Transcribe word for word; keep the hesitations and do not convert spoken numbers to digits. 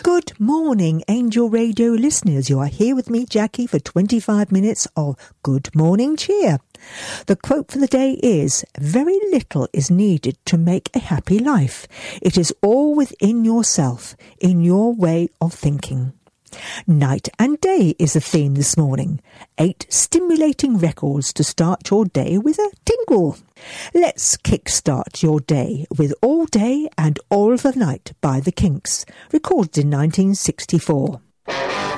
Good morning, Angel Radio listeners. You are here with me, Jackie, for twenty-five minutes of Good Morning Cheer. The quote for the day is, very little is needed to make a happy life. It is all within yourself, in your way of thinking. Night and day is the theme this morning. Eight stimulating records to start your day with a tingle. Let's kickstart your day with All Day and All of the Night by The Kinks, recorded in nineteen sixty-four.